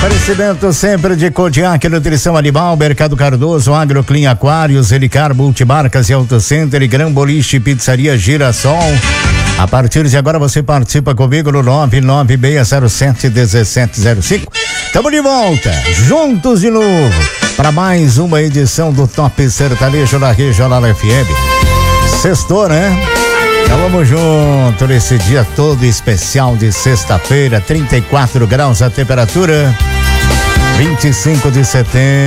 Oferecimento sempre de Kodiak, Nutrição Animal, Mercado Cardoso, Agroclean Aquários, Helicar, Multimarcas e Auto Center e Gran Boliche Pizzaria Girassol. A partir de agora você participa comigo no 99607-1705. Tamo de volta, juntos de novo, para mais uma edição do Top Sertanejo da Regional FM. Sextou, né? Então vamos junto nesse dia todo especial de sexta-feira, 34 graus a temperatura, 25 de setembro.